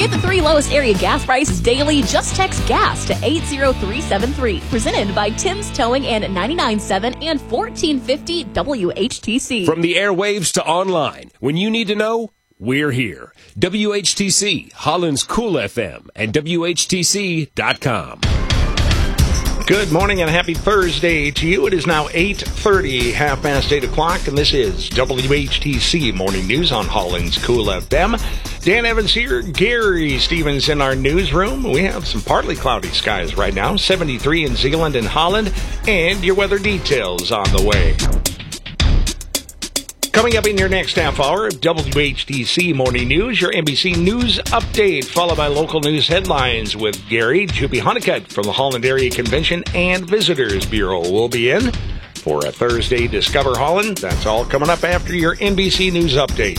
Get the 3 lowest area gas prices daily. Just text GAS to 80373. Presented by Tim's Towing and 99.7 and 1450 WHTC. From the airwaves to online, when you need to know, we're here. WHTC, Holland's Cool FM, and WHTC.com. Good morning and happy Thursday to you. It is now 8:30, 8 o'clock, and this is WHTC Morning News on Holland's Cool FM. Dan Evans here, Gary Stevens in our newsroom. We have some partly cloudy skies right now, 73 in Zeeland and Holland, and your weather details on the way. Coming up in your next half hour of WHTC Morning News, your NBC News Update, followed by local news headlines with Gary. Juby Honeycutt from the Holland Area Convention and Visitors Bureau will be in for a Thursday Discover Holland. That's all coming up after your NBC News Update.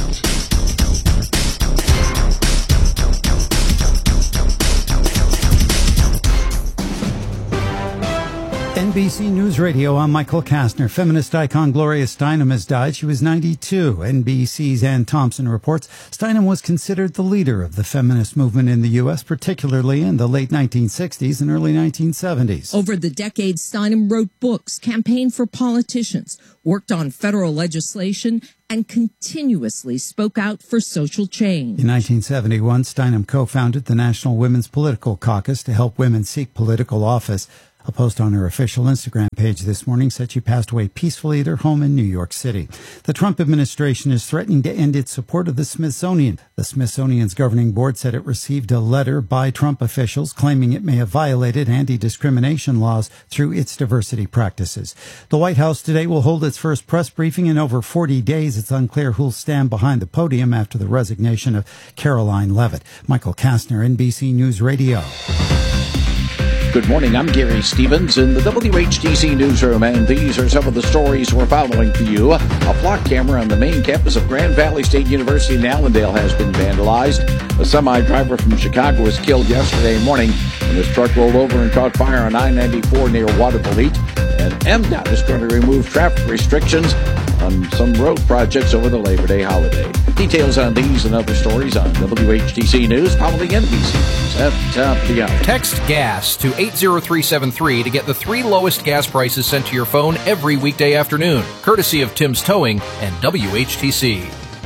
NBC News Radio, I'm Michael Kastner. Feminist icon Gloria Steinem has died. She was 92. NBC's Ann Thompson reports Steinem was considered the leader of the feminist movement in the U.S., particularly in the late 1960s and early 1970s. Over the decades, Steinem wrote books, campaigned for politicians, worked on federal legislation, and continuously spoke out for social change. In 1971, Steinem co-founded the National Women's Political Caucus to help women seek political office. A post on her official Instagram page this morning said she passed away peacefully at her home in New York City. The Trump administration is threatening to end its support of the Smithsonian. The Smithsonian's governing board said it received a letter by Trump officials claiming it may have violated anti-discrimination laws through its diversity practices. The White House today will hold its first press briefing in over 40 days. It's unclear who'll stand behind the podium after the resignation of Caroline Leavitt. Michael Kastner, NBC News Radio. Good morning, I'm Gary Stevens in the WHTC newsroom, and these are some of the stories we're following for you. A flock camera on the main campus of Grand Valley State University in Allendale has been vandalized. A semi-driver from Chicago was killed yesterday morning when his truck rolled over and caught fire on I-94 near Watervliet. And MDOT is going to remove traffic restrictions on some road projects over the Labor Day holiday. Details on these and other stories on WHTC News following NBC News at the top of the hour. Text GAS to 80373 to get the 3 lowest gas prices sent to your phone every weekday afternoon, courtesy of Tim's Towing and WHTC.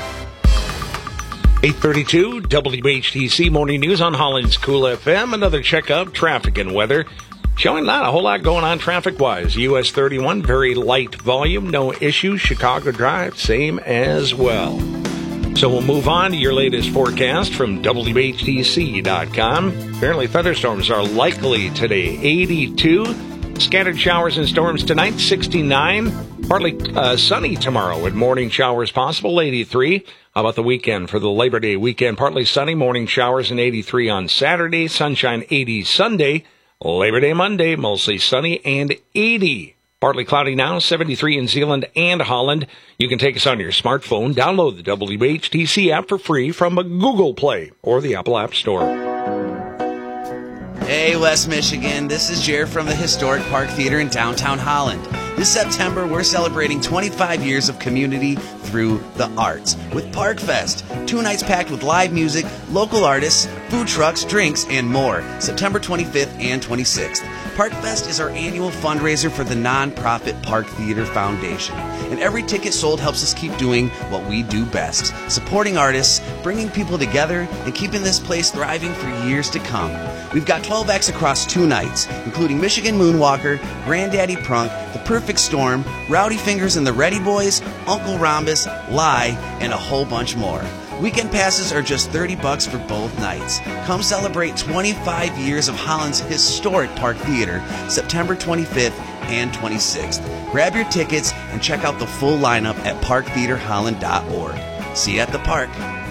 8:32, WHTC Morning News on Holland's Cool FM. Another check of traffic and weather. Showing not a whole lot going on traffic-wise. US 31, very light volume, no issues. Chicago Drive, same as well. So we'll move on to your latest forecast from WHTC.com. Apparently thunderstorms are likely today. 82, scattered showers and storms tonight, 69. Partly sunny tomorrow with morning showers possible, 83. How about the weekend for the Labor Day weekend? Partly sunny, morning showers, and 83 on Saturday. Sunshine, 80 Sunday. Labor Day Monday, mostly sunny and 80. Partly cloudy now, 73 in Zeeland and Holland. You can take us on your smartphone. Download the WHTC app for free from Google Play or the Apple App Store. Hey, West Michigan. This is Jared from the Historic Park Theater in downtown Holland. This September, we're celebrating 25 years of community through the arts with Park Fest. 2 nights packed with live music, local artists, food trucks, drinks, and more. September 25th and 26th. Park Fest is our annual fundraiser for the nonprofit Park Theater Foundation. And every ticket sold helps us keep doing what we do best. Supporting artists, bringing people together, and keeping this place thriving for years to come. We've got 12 acts across 2 nights, including Michigan Moonwalker, Granddaddy Prunk, The Perfect Storm, Rowdy Fingers and the Ready Boys, Uncle Rhombus, Lie, and a whole bunch more. Weekend passes are just $30 for both nights. Come celebrate 25 years of Holland's historic Park Theater, September 25th and 26th. Grab your tickets and check out the full lineup at parktheaterholland.org. See you at the park.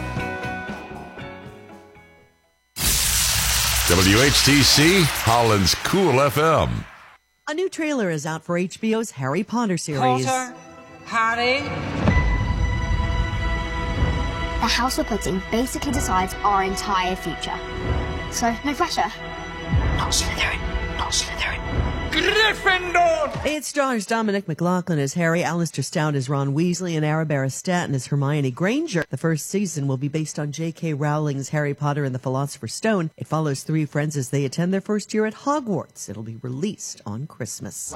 WHTC, Holland's Cool FM. A new trailer is out for HBO's Harry Potter series. Potter, Harry. The house we're putting basically decides our entire future. So, no pressure. Not Slytherin, not Slytherin. Gryffindor! It stars Dominic McLaughlin as Harry, Alistair Stout as Ron Weasley, and Arabella Stanton as Hermione Granger. The first season will be based on J.K. Rowling's Harry Potter and the Philosopher's Stone. It follows three friends as they attend their first year at Hogwarts. It'll be released on Christmas.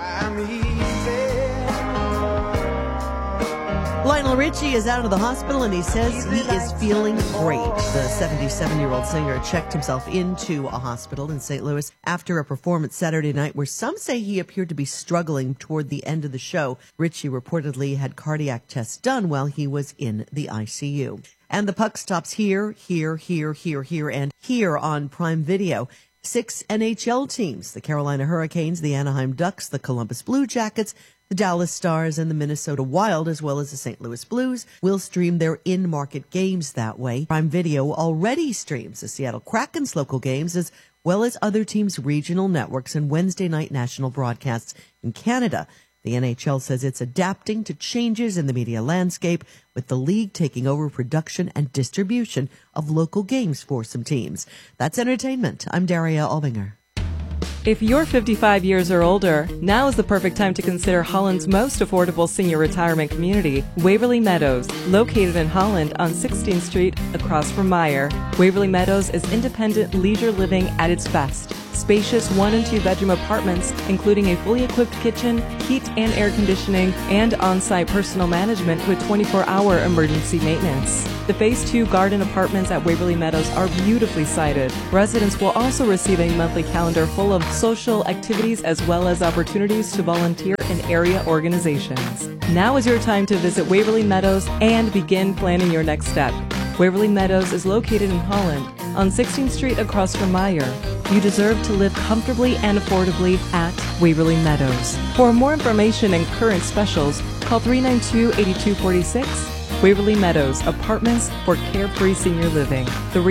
Lionel Richie is out of the hospital and he says he is feeling great. The 77-year-old singer checked himself into a hospital in St. Louis after a performance Saturday night where some say he appeared to be struggling toward the end of the show. Richie reportedly had cardiac tests done while he was in the ICU. And the puck stops here, and here on Prime Video. 6 NHL teams, the Carolina Hurricanes, the Anaheim Ducks, the Columbus Blue Jackets, the Dallas Stars, and the Minnesota Wild, as well as the St. Louis Blues, will stream their in-market games that way. Prime Video already streams the Seattle Kraken's local games, as well as other teams' regional networks and Wednesday night national broadcasts in Canada. The NHL says it's adapting to changes in the media landscape, with the league taking over production and distribution of local games for some teams. That's entertainment. I'm Daria Albinger. If you're 55 years or older, now is the perfect time to consider Holland's most affordable senior retirement community, Waverly Meadows, located in Holland on 16th Street across from Meyer. Waverly Meadows is independent leisure living at its best. Spacious 1 and 2 bedroom apartments, including a fully equipped kitchen, heat and air conditioning, and on-site personal management with 24-hour emergency maintenance. The Phase 2 garden apartments at Waverly Meadows are beautifully sited. Residents will also receive a monthly calendar full of social activities as well as opportunities to volunteer in area organizations. Now is your time to visit Waverly Meadows and begin planning your next step. Waverly Meadows is located in Holland on 16th Street across from Meyer. You deserve to live comfortably and affordably at Waverly Meadows. For more information and current specials, call 392-8246. Waverly Meadows, apartments for carefree senior living.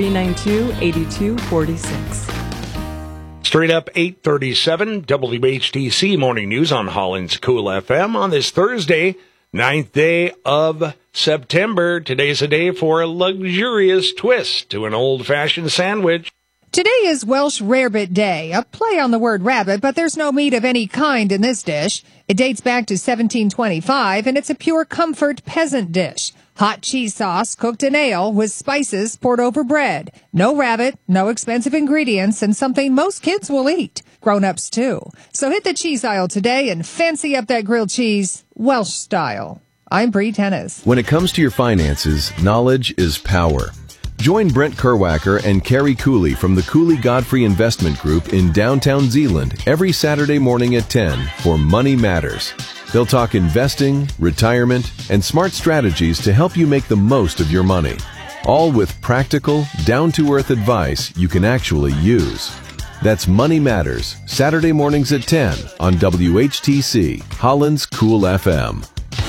392-8246. Straight up 8:37, WHTC Morning News on Holland's Cool FM on this Thursday, 9th day of September. Today's a day for a luxurious twist to an old-fashioned sandwich. Today is Welsh Rarebit Day, a play on the word rabbit, but there's no meat of any kind in this dish. It dates back to 1725, and it's a pure comfort peasant dish. Hot cheese sauce cooked in ale with spices poured over bread. No rabbit, no expensive ingredients, and something most kids will eat. Grown-ups, too. So hit the cheese aisle today and fancy up that grilled cheese Welsh style. I'm Bree Tennis. When it comes to your finances, knowledge is power. Join Brent Kerwacker and Carrie Cooley from the Cooley Godfrey Investment Group in downtown Zeeland every Saturday morning at 10 for Money Matters. They'll talk investing, retirement, and smart strategies to help you make the most of your money. All with practical, down-to-earth advice you can actually use. That's Money Matters, Saturday mornings at 10 on WHTC, Holland's Cool FM.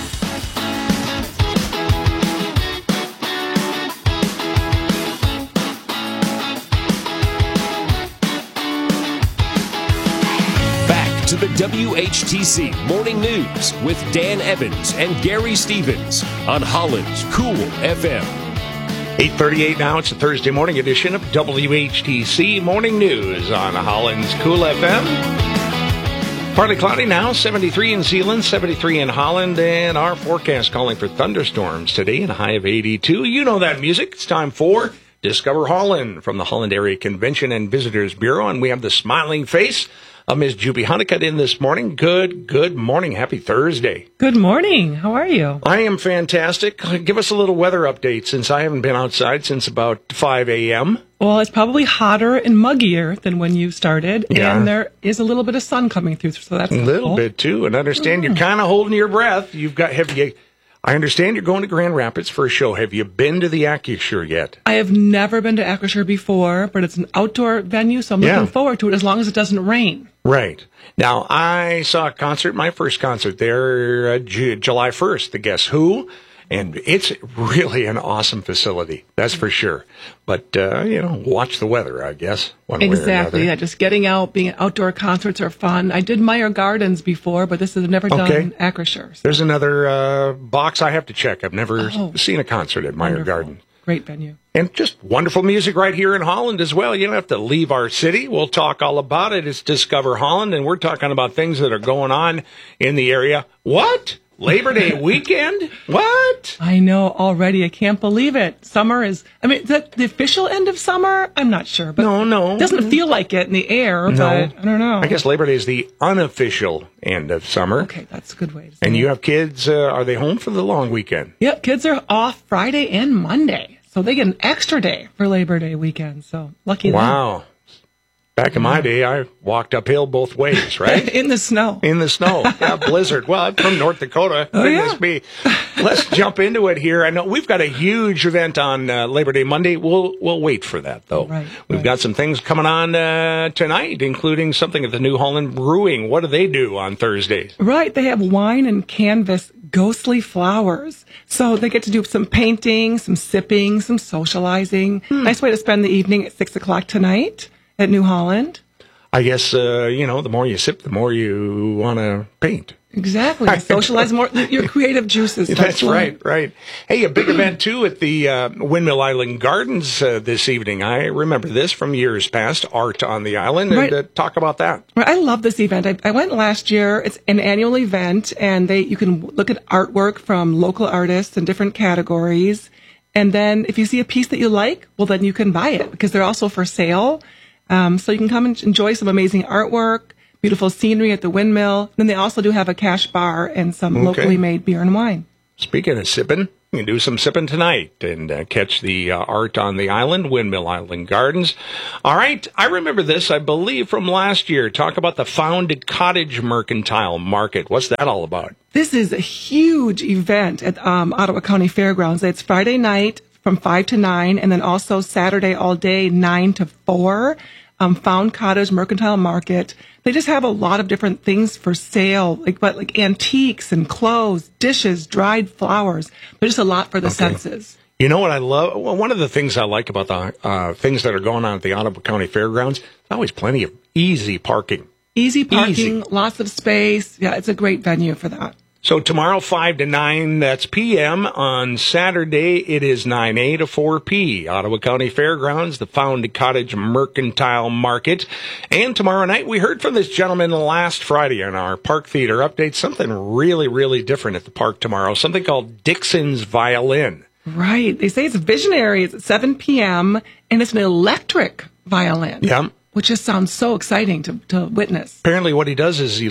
To the WHTC Morning News with Dan Evans and Gary Stevens on Holland's Cool FM. 8:38 now. It's a Thursday morning edition of WHTC Morning News on Holland's Cool FM. Partly cloudy now, 73 in Zeeland, 73 in Holland, and our forecast calling for thunderstorms today and a high of 82. You know that music. It's time for Discover Holland from the Holland Area Convention and Visitors Bureau, and we have the smiling face of Ms. Juby Honeycutt in this morning. Good morning. Happy Thursday. Good morning. How are you? I am fantastic. Give us a little weather update since I haven't been outside since about 5 a.m. Well, it's probably hotter and muggier than when you started, and there is a little bit of sun coming through, so that's a little bit too. And understand you're kind of holding your breath. I understand you're going to Grand Rapids for a show. Have you been to the Acrisure yet? I have never been to Acrisure before, but it's an outdoor venue, so I'm looking forward to it as long as it doesn't rain. Right. Now, I saw a concert, my first concert there, July 1st, the Guess Who, and it's really an awesome facility, that's for sure. But, watch the weather, I guess, one way or another. Exactly, yeah, just getting out, being at outdoor concerts are fun. I did Meyer Gardens before, but this has never done Acrisure. So. There's another box I have to check. I've never seen a concert at Meyer Gardens. Great venue. And just wonderful music right here in Holland as well. You don't have to leave our city. We'll talk all about it. It's Discover Holland, and we're talking about things that are going on in the area. What? Labor Day weekend? What? I know already. I can't believe it. Summer is, the official end of summer? I'm not sure. But No. It doesn't feel like it in the air, but I don't know. I guess Labor Day is the unofficial end of summer. Okay, that's a good way to say And it. you have kids, are they home for the long weekend? Yep, kids are off Friday and Monday. So they get an extra day for Labor Day weekend. So lucky them. Wow. Back in my day, I walked uphill both ways, right? In the snow. In the snow. Yeah, blizzard. Well, I'm from North Dakota. Goodness me. Let's jump into it here. I know we've got a huge event on Labor Day Monday. We'll wait for that, though. We've got some things coming on tonight, including something at the New Holland Brewing. What do they do on Thursdays? Right. They have wine and canvas ghostly flowers. So they get to do some painting, some sipping, some socializing. Nice way to spend the evening at 6 o'clock tonight at New Holland. I guess, the more you sip, the more you want to paint. Exactly. Socialize more. Your creative juices. That's right. Hey, a big event, too, at the Windmill Island Gardens this evening. I remember this from years past, Art on the Island. Right. And talk about that. Right. I love this event. I went last year. It's an annual event, and you can look at artwork from local artists in different categories. And then if you see a piece that you like, well, then you can buy it because they're also for sale. So you can come and enjoy some amazing artwork, beautiful scenery at the windmill. Then they also do have a cash bar and some locally made beer and wine. Speaking of sipping, you can do some sipping tonight and catch the Art on the Island, Windmill Island Gardens. All right, I remember this, I believe, from last year. Talk about the Found Cottage Mercantile Market. What's that all about? This is a huge event at Ottawa County Fairgrounds. It's Friday night from 5 to 9, and then also Saturday all day, 9 to 4. Found Cottage Mercantile Market. They just have a lot of different things for sale, like antiques and clothes, dishes, dried flowers. There's just a lot for the senses. You know what I love? Well, one of the things I like about the things that are going on at the Ottawa County Fairgrounds, there's always plenty of easy parking. Easy parking, lots of space. Yeah, it's a great venue for that. So tomorrow, 5 to 9, that's p.m. On Saturday, it is 9 to 4 p. Ottawa County Fairgrounds, the Found Cottage Mercantile Market. And tomorrow night, we heard from this gentleman last Friday on our Park Theater update, something really, really different at the park tomorrow, something called Dixon's Violin. Right. They say it's visionary. It's at 7 p.m., and it's an electric violin. Yeah. Which just sounds so exciting to witness. Apparently what he does is he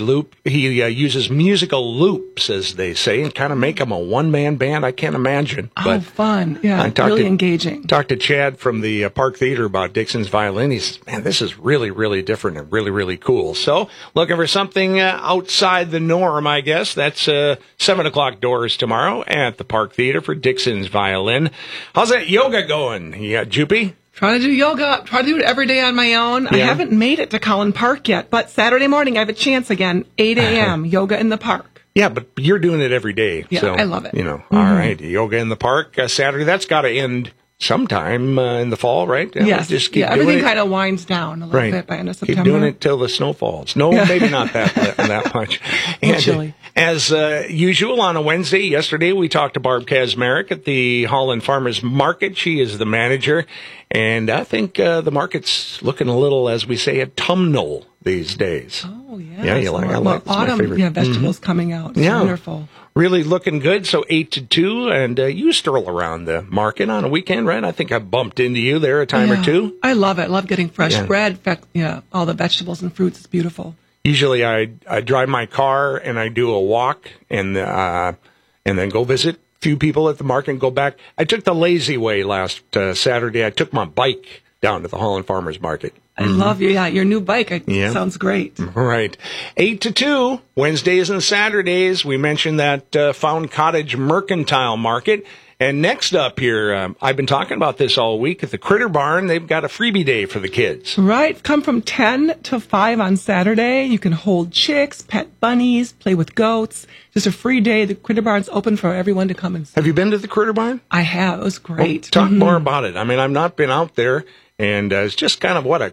uses musical loops, as they say, and kind of make him a one-man band. I can't imagine. But fun. Yeah, really engaging. Talked to Chad from the Park Theater about Dixon's Violin. He says, man, this is really, really different and really, really cool. So looking for something outside the norm, I guess. That's 7 o'clock doors tomorrow at the Park Theater for Dixon's Violin. How's that yoga going? You got Jupy? Try to do yoga. Try to do it every day on my own. Yeah. I haven't made it to Collin Park yet, but Saturday morning I have a chance again, 8 a.m., yoga in the park. Yeah, but you're doing it every day. Yeah, so, I love it. All right, yoga in the park Saturday. That's got to end sometime in the fall, right? Yes. Just keep everything kind of winds down a little bit by end of September. Keep doing it till the snow falls. No, maybe not that much. And chilly. As usual on a Wednesday, yesterday we talked to Barb Kazmarek at the Holland Farmers Market. She is the manager, and I think the market's looking a little, as we say, autumnal these days. Oh, yeah. Yeah, you I like autumn, vegetables coming out. It's wonderful. Really looking good. So 8 to 2, and you stroll around the market on a weekend, right? I think I bumped into you there a time or two. I love it. I love getting fresh bread. In fact, all the vegetables and fruits. It's beautiful. Usually I drive my car and I do a walk and then go visit a few people at the market and go back. I took the lazy way last Saturday. I took my bike down to the Holland Farmers Market. I love you. Yeah, your new bike. Sounds great. Right. 8 to 2, Wednesdays and Saturdays. We mentioned that Found Cottage Mercantile Market. And next up here, I've been talking about this all week at the Critter Barn. They've got a freebie day for the kids. Right. Come from 10 to 5 on Saturday. You can hold chicks, pet bunnies, play with goats. Just a free day. The Critter Barn's open for everyone to come and see. Have you been to the Critter Barn? I have. It was great. Well, talk more about it. I mean, I've not been out there, and it's just kind of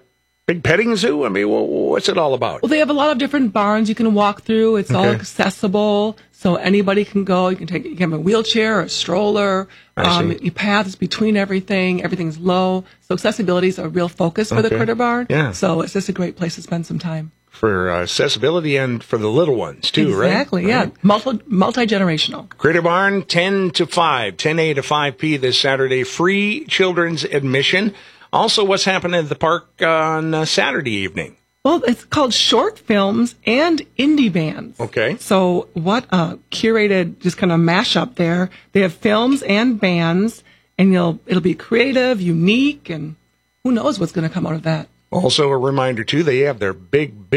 big petting zoo? I mean, what's it all about? Well, they have a lot of different barns you can walk through. It's all accessible, so anybody can go. You can have a wheelchair or a stroller. Your paths between everything. Everything's low. So accessibility is a real focus for the Critter Barn. Yeah. So it's just a great place to spend some time. For accessibility and for the little ones, too, right? Exactly, yeah. Multi-generational. Critter Barn, 10 to 5, 10A to 5P this Saturday. Free children's admission. Also, what's happening at the park on Saturday evening? Well, it's called Short Films and Indie Bands. Okay. So what a curated just kind of mashup there. They have films and bands, and it'll be creative, unique, and who knows what's going to come out of that. Also, a reminder, too, they have their big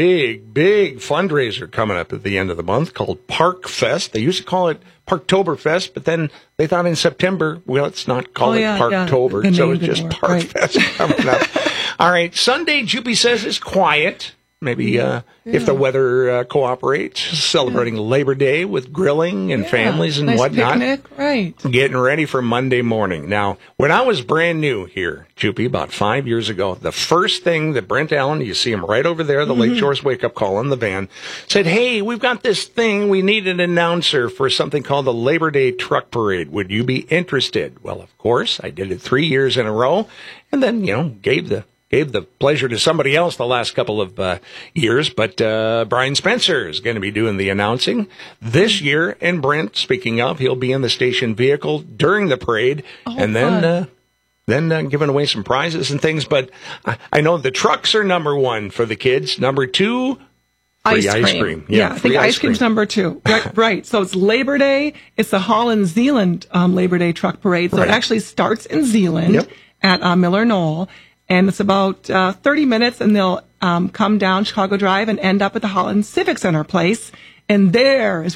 fundraiser coming up at the end of the month called Park Fest. They used to call it Parktoberfest, but then they thought in September, well, it's not called Parktober, so it's just Park Fest coming up. All right, Sunday, Juppie says, is quiet. Maybe if the weather cooperates, celebrating Labor Day with grilling and families and nice whatnot. Picnic, right. Getting ready for Monday morning. Now, when I was brand new here, Juppie, about 5 years ago, the first thing that Brent Allen, you see him right over there, the Lake Shores wake-up call in the van, said, hey, we've got this thing. We need an announcer for something called the Labor Day Truck Parade. Would you be interested? Well, of course, I did it 3 years in a row, and then, gave the pleasure to somebody else the last couple of years, but Brian Spencer is going to be doing the announcing this year. And Brent, speaking of, he'll be in the station vehicle during the parade, and then giving away some prizes and things. But I know the trucks are number one for the kids. Number two, free ice cream. Yeah, I think ice cream's number two. Right. So it's Labor Day. It's the Holland Zeeland Labor Day Truck Parade. So it actually starts in Zeeland at Miller Knoll. And it's about 30 minutes, and they'll come down Chicago Drive and end up at the Holland Civic Center place. And there is